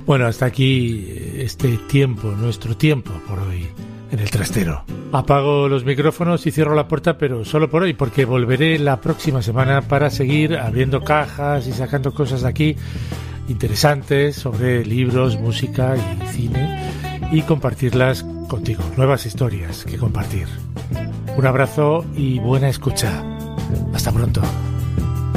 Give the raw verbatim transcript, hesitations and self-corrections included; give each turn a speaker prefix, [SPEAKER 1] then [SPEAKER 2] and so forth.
[SPEAKER 1] Bueno, hasta aquí este tiempo, nuestro tiempo por hoy en el trastero. Apago los micrófonos y cierro la puerta, pero solo por hoy, porque volveré la próxima semana para seguir abriendo cajas y sacando cosas de aquí interesantes sobre libros, música y cine, y compartirlas contigo, nuevas historias que compartir. Un abrazo y buena escucha. Hasta pronto.